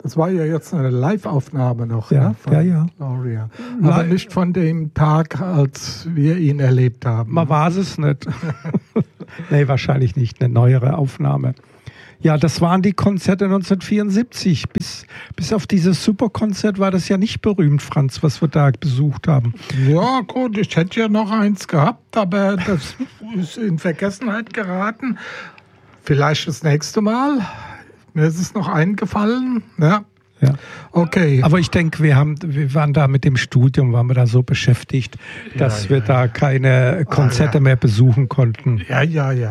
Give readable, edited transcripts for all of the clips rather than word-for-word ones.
Das war ja jetzt eine Live-Aufnahme noch, ja, ne? Von ja. Gloria. Aber nicht von dem Tag, als wir ihn erlebt haben. Man weiß es nicht. Nee, wahrscheinlich nicht. Eine neuere Aufnahme. Ja, das waren die Konzerte 1974. Bis auf dieses Superkonzert war das ja nicht berühmt, Franz, was wir da besucht haben. Ja, gut, ich hätte ja noch eins gehabt, aber das ist in Vergessenheit geraten. Vielleicht das nächste Mal. Mir ist es noch eingefallen. Ja. Okay. Aber ich denke, wir waren da mit dem Studium, waren wir da so beschäftigt, dass wir da keine Konzerte mehr besuchen konnten. Ja.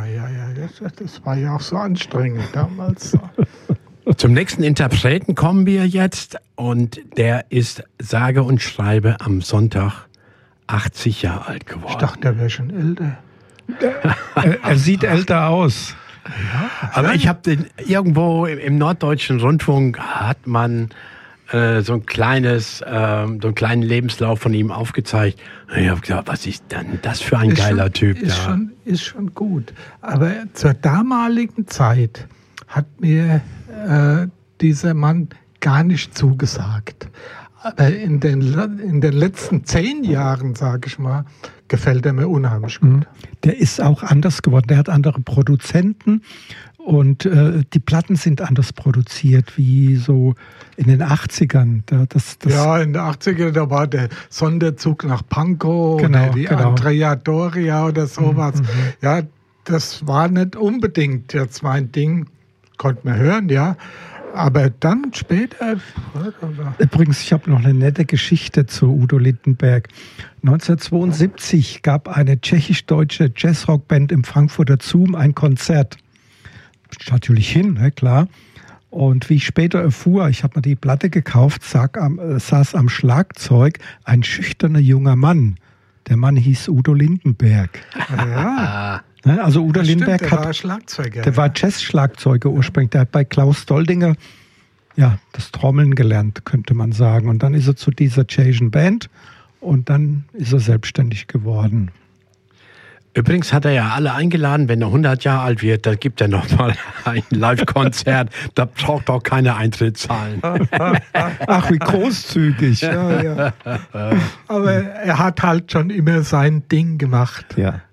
Das war ja auch so anstrengend damals. Zum nächsten Interpreten kommen wir jetzt und der ist sage und schreibe am Sonntag 80 Jahre alt geworden. Ich dachte, der wäre schon älter. Er sieht älter aus. Ja, aber ich habe den irgendwo im Norddeutschen Rundfunk hat man so einen kleinen Lebenslauf von ihm aufgezeigt. Und ich habe gedacht, was ist denn das für ein geiler Typ da? Ist schon gut. Aber zur damaligen Zeit hat mir dieser Mann gar nicht zugesagt. Aber in den letzten 10 Jahren, sage ich mal, gefällt er mir unheimlich gut. Der ist auch anders geworden. Der hat andere Produzenten und die Platten sind anders produziert, wie so in den 80ern. Ja, in den 80ern, da war der Sonderzug nach Pankow genau, oder die Andrea Doria oder sowas. Ja, das war nicht unbedingt jetzt mein Ding. Konnte man hören, ja. Aber dann später... Übrigens, ich habe noch eine nette Geschichte zu Udo Lindenberg. 1972 gab eine tschechisch-deutsche Jazzrockband im Frankfurter Zoom ein Konzert. Natürlich hin, ne, klar. Und wie ich später erfuhr, ich habe mir die Platte gekauft, saß am Schlagzeug ein schüchterner junger Mann. Der Mann hieß Udo Lindenberg. Ja. Also Udo Lindenberg war Schlagzeuger. Der war Jazz-Schlagzeuger ursprünglich. Der hat bei Klaus Doldinger das Trommeln gelernt, könnte man sagen. Und dann ist er zu dieser tschechischen Band und dann ist er selbstständig geworden. Übrigens hat er ja alle eingeladen, wenn er 100 Jahre alt wird, da gibt er nochmal ein Live-Konzert. Da braucht auch keine Eintrittszahlen. Ach, wie großzügig. Ja. Aber er hat halt schon immer sein Ding gemacht. Ja.